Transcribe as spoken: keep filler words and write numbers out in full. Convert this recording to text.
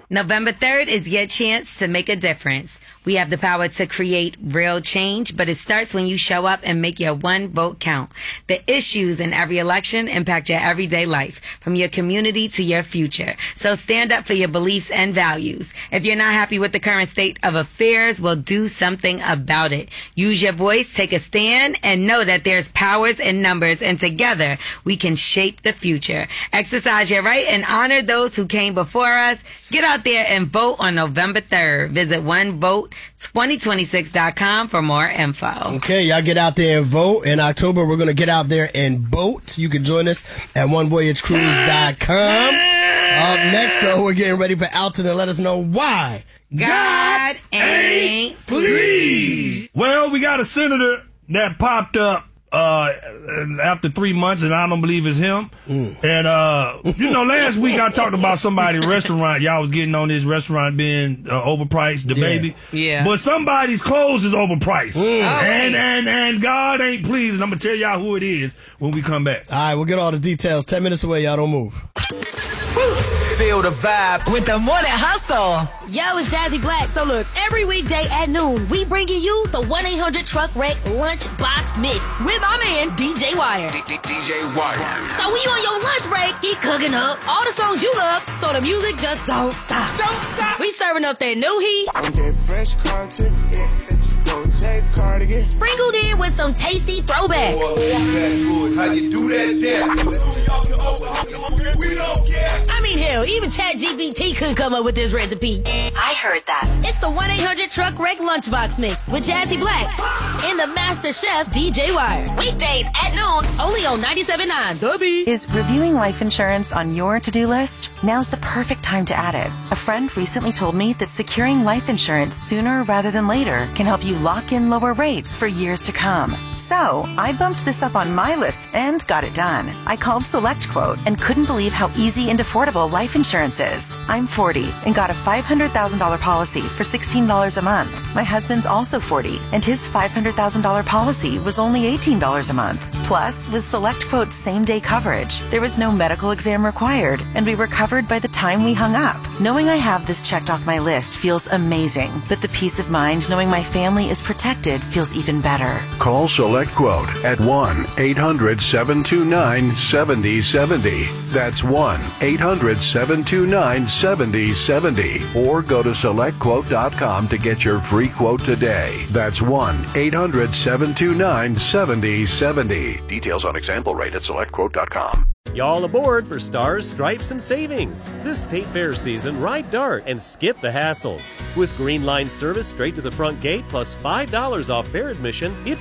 November third is your chance to make a difference. We have the power to create real change, but it starts when you show up and make your one vote count. The issues in every election impact your everyday life, from your community to your future. So stand up for your beliefs and values. If you're not happy with the current state of affairs, well, do something about it. Use your voice, take a stand, and know that there's powers in numbers, and together we can shape the future. Exercise your right and honor those who came before us. Get out there and vote on November third. Visit one vote twenty twenty-six dot com for more info. Okay, y'all get out there and vote. In October, we're going to get out there and boat. You can join us at one voyage cruise dot com. Up next, though, we're getting ready for Alton to let us know why God ain't pleased. Well, we got a senator that popped up uh after three months, and I don't believe it's him. Mm. And uh you know, last week I talked about somebody's restaurant. Y'all was getting on this restaurant being uh, overpriced, the yeah. baby. Yeah. But somebody's clothes is overpriced. Mm. And, and and God ain't pleased. And I'm gonna tell y'all who it is when we come back. All right, we'll get all the details. Ten minutes away, y'all don't move. Feel the vibe with the Morning Hustle. Yo, it's Jazzy Black. So look, every weekday at noon, we bringing you the one eight hundred Truck Wreck Lunchbox Mix with my man, D J Wire. D J Wire. So when you on your lunch break, he cooking up all the songs you love, so the music just don't stop. Don't stop. We serving up that new heat. On that fresh content, don't take cardigan. Sprinkled in with some tasty throwbacks. Oh, how you do that there? We don't care. I mean, hell, even Chat G P T couldn't come up with this recipe. I heard that. It's the one eight hundred Truck Wreck Lunchbox Mix with Jazzy Black and the Master Chef D J Wire. Weekdays at noon, only on ninety-seven point nine The Beat. Is reviewing life insurance on your to-do list? Now's the perfect time to add it. A friend recently told me that securing life insurance sooner rather than later can help you lock in lower rates for years to come. So, I bumped this up on my list and got it done. I called SelectQuote and couldn't believe how easy and affordable life insurance is. I'm forty and got a five hundred thousand dollars policy for sixteen dollars a month. My husband's also forty and his five hundred thousand dollars policy was only eighteen dollars a month. Plus, with SelectQuote's same-day coverage, there was no medical exam required and we were covered by the time we hung up. Knowing I have this checked off my list feels amazing, but the peace of mind knowing my family is protected feels even better. Call SelectQuote at one eight hundred seven two nine seven zero seven zero. That's one eight hundred seven two nine seven zero seven zero. Or go to select quote dot com to get your free quote today. That's one eight hundred seven two nine seven zero seven zero. Details on example rate at select quote dot com. Y'all aboard for Stars, Stripes, and Savings. This State Fair season, ride Dart and skip the hassles. With Green Line service straight to the front gate plus five dollars off fair admission, it's